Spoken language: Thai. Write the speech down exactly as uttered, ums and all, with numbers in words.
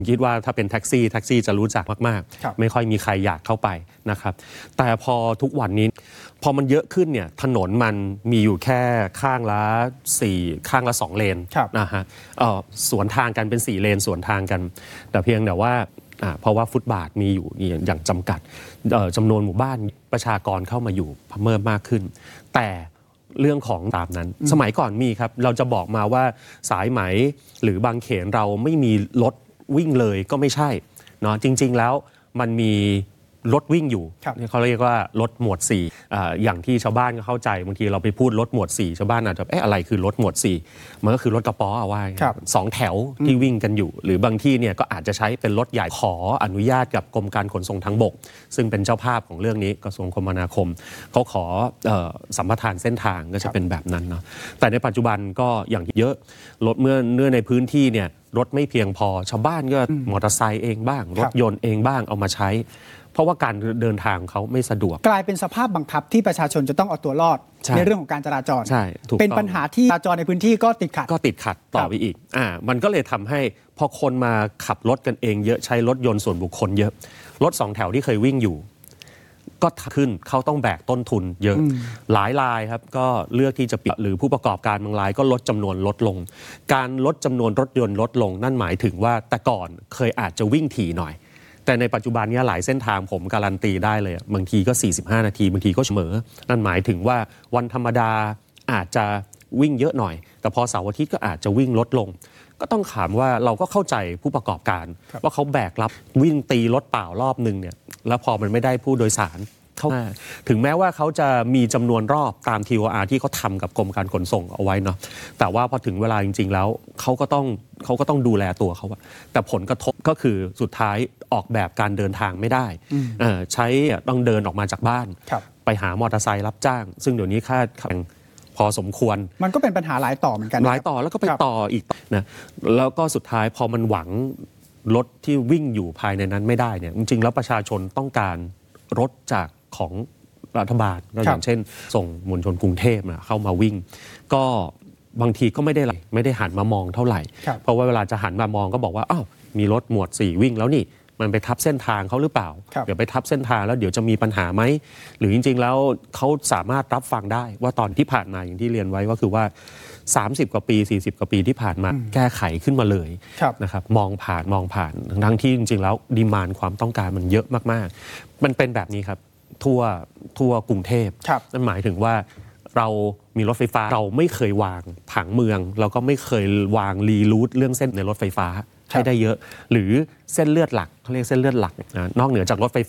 คิดว่าถ้าเป็นแท็กซี่แท็กซี่จะรู้จักมากๆไม่ค่อยมีใครอยากเข้าไปนะครับแต่พอทุกวันนี้พอมันเยอะขึ้นเนี่ยถนนมันมีอยู่แค่ข้างละสี่ข้างละสองเลนนะฮะเอ่อสวนทางกันเป็นสี่เลนสวนทางกันแต่เพียงแต่ว่าเพราะว่าฟุตบาทมีอยู่อย่างจำกัดจำนวนหมู่บ้านประชากรเข้ามาอยู่เพิ่มมากขึ้นแต่เรื่องของตามนั้นสมัยก่อนมีครับเราจะบอกมาว่าสายไหมหรือบางเขนเราไม่มีรถวิ่งเลยก็ไม่ใช่เนาะจริงๆแล้วมันมีรถวิ่งอยู่เขาเรียกว่ารถหมวดสี่ อ, อย่างที่ชาวบ้านก็เข้าใจบางทีเราไปพูดรถหมวดสี่ชาวบ้านอาจจะเอ๊ะอะไรคือรถหมวดสี่มันก็คือรถกระป๋อเอาไว้สองแถวที่วิ่งกันอยู่หรือบางที่เนี่ยก็อาจจะใช้เป็นรถใหญ่ขออนุญาตกับกรมการขนส่งทางบกซึ่งเป็นเจ้าภาพของเรื่องนี้กระทรวงคมนาคมเขาขอเอ่อสัมปทานเส้นทางก็จะเป็นแบบนั้นเนาะแต่ในปัจจุบันก็อย่างเยอะรถเมื่อเนื่อในพื้นที่เนี่ยรถไม่เพียงพอชาวบ้านก็มอเตอร์ไซค์เองบ้างรถยนต์เองบ้างเอามาใช้เพราะว่าการเดินทางเขาไม่สะดวกกลายเป็นสภาพบังคับที่ประชาชนจะต้องเอาตัวรอด ใ, ในเรื่องของการจราจรใช่ถูกเป็นปัญหาที่จราจรในพื้นที่ก็ติดขัดก็ติดขัดต่อไปอีกอ่ามันก็เลยทำให้พอคนมาขับรถกันเองเยอะใช้รถยนต์ส่วนบุคคลเยอะรถสองแถวที่เคยวิ่งอยู่ก็ขึ้นเขาต้องแบกต้นทุนเยอะหลายรายครับก็เลือกที่จะปิดหรือผู้ประกอบการบางรายก็ลดจำนวนลดลงการลดจำนวนรถยนต์ลดลงนั่นหมายถึงว่าแต่ก่อนเคยอาจจะวิ่งถี่หน่อยแต่ในปัจจุบันนี้หลายเส้นทางผมการันตีได้เลยบางทีก็สี่สิบห้านาทีบางทีก็เสมอนั่นหมายถึงว่าวันธรรมดาอาจจะวิ่งเยอะหน่อยแต่พอเสาร์อาทิตย์ก็อาจจะวิ่งลดลงก็ต้องถามว่าเราก็เข้าใจผู้ประกอบการว่าเขาแบกรับวิ่งตีรถเปล่ารอบนึงเนี่ยแล้วพอมันไม่ได้ผู้โดยสารเขาถึงแม้ว่าเขาจะมีจำนวนรอบตาม ที โอ อาร์ ที่เขาทำกับกรมการขนส่งเอาไว้เนาะแต่ว่าพอถึงเวลาจริงๆแล้วเขาก็ต้องเขาก็ต้องดูแลตัวเขาแต่ผลกระทบก็คือสุดท้ายออกแบบการเดินทางไม่ได้ใช้ต้องเดินออกมาจากบ้านไปหามอเตอร์ไซค์รับจ้างซึ่งเดี๋ยวนี้ค่าพอสมควรมันก็เป็นปัญหาหลายต่อเหมือนกันหลายต่อแล้วก็ไปต่ออีกนะแล้วก็สุดท้ายพอมันหวังรถที่วิ่งอยู่ภายในนั้นไม่ได้เนี่ยจริงๆแล้วประชาชนต้องการรถจากของรัฐบาลก็อย่างเช่นส่งมวลชนกรุงเทพนะเข้ามาวิ่งก็บางทีก็ไม่ได้ไม่ได้หันมามองเท่าไหร่เพราะว่าเวลาจะหันมามองก็บอกว่าอ้าวมีรถหมวดสี่วิ่งแล้วนี่มันไปทับเส้นทางเขาหรือเปล่าเดี๋ยวไปทับเส้นทางแล้วเดี๋ยวจะมีปัญหาไหมหรือจริงๆแล้วเขาสามารถรับฟังได้ว่าตอนที่ผ่านมาอย่างที่เรียนไว้ก็คือว่าสามสิบกว่าปีสี่สิบกว่าปีที่ผ่านมาแก้ไขขึ้นมาเลยนะครับมองผ่านมองผ่านทั้งที่จริงๆแล้วดีมานด์ความต้องการมันเยอะมากๆมันเป็นแบบนี้ครับทั่วทั่วกรุงเทพนั่นหมายถึงว่าเรามีรถไฟฟ้าเราไม่เคยวางผังเมืองเราก็ไม่เคยวางรีรูทเรื่องเส้นในรถไฟฟ้าให้ได้เยอะหรือเส้นเลือดหลักเขาเรียกเส้นเลือดหลักนะนอกเหนือจากรถไฟ